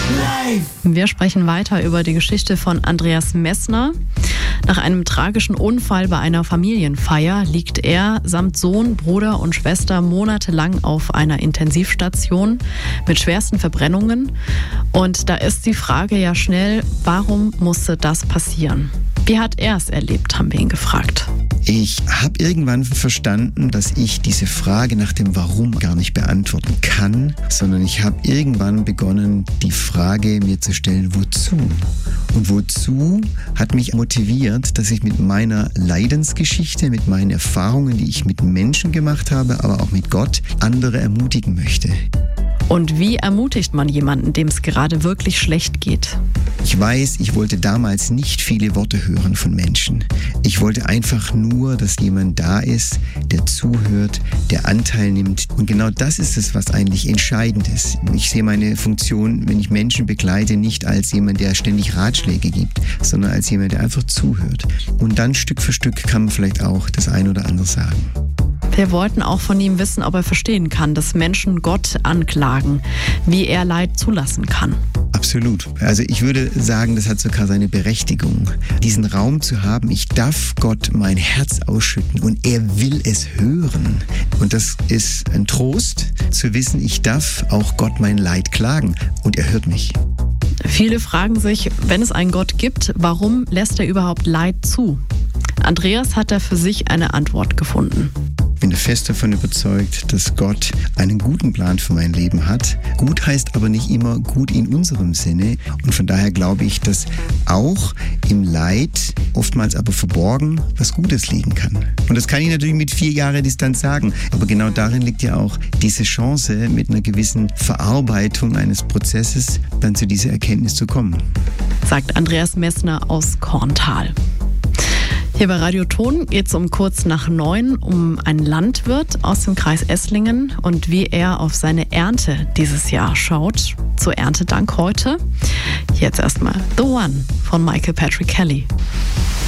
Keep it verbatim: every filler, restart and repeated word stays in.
Wir sprechen weiter über die Geschichte von Andreas Messner. Nach einem tragischen Unfall bei einer Familienfeier liegt er samt Sohn, Bruder und Schwester monatelang auf einer Intensivstation mit schwersten Verbrennungen. Und da ist die Frage ja schnell, warum musste das passieren? Wie hat er es erlebt, haben wir ihn gefragt. Ich habe irgendwann verstanden, dass ich diese Frage nach dem Warum gar nicht beantworten kann, sondern ich habe irgendwann begonnen, die Frage mir zu stellen, wozu? Und wozu hat mich motiviert, dass ich mit meiner Leidensgeschichte, mit meinen Erfahrungen, die ich mit Menschen gemacht habe, aber auch mit Gott, andere ermutigen möchte. Und wie ermutigt man jemanden, dem es gerade wirklich schlecht geht? Ich weiß, ich wollte damals nicht viele Worte hören von Menschen. Ich wollte einfach nur, dass jemand da ist, der zuhört, der Anteil nimmt. Und genau das ist es, was eigentlich entscheidend ist. Ich sehe meine Funktion, wenn ich Menschen begleite, nicht als jemand, der ständig Ratschläge gibt, sondern als jemand, der einfach zuhört. Und dann Stück für Stück kann man vielleicht auch das ein oder andere sagen. Wir wollten auch von ihm wissen, ob er verstehen kann, dass Menschen Gott anklagen, wie er Leid zulassen kann. Absolut. Also ich würde sagen, das hat sogar seine Berechtigung, diesen Raum zu haben. Ich darf Gott mein Herz ausschütten und er will es hören. Und das ist ein Trost, zu wissen, ich darf auch Gott mein Leid klagen und er hört mich. Viele fragen sich, wenn es einen Gott gibt, warum lässt er überhaupt Leid zu? Andreas hat da für sich eine Antwort gefunden. Ich bin fest davon überzeugt, dass Gott einen guten Plan für mein Leben hat. Gut heißt aber nicht immer gut in unserem Sinne. Und von daher glaube ich, dass auch im Leid, oftmals aber verborgen, was Gutes liegen kann. Und das kann ich natürlich mit vier Jahren Distanz sagen. Aber genau darin liegt ja auch diese Chance, mit einer gewissen Verarbeitung eines Prozesses dann zu dieser Erkenntnis zu kommen. Sagt Andreas Messner aus Korntal. Hier bei Radio Ton geht es um kurz nach neun um einen Landwirt aus dem Kreis Esslingen und wie er auf seine Ernte dieses Jahr schaut. Zur Erntedank heute. Jetzt erstmal The One von Michael Patrick Kelly.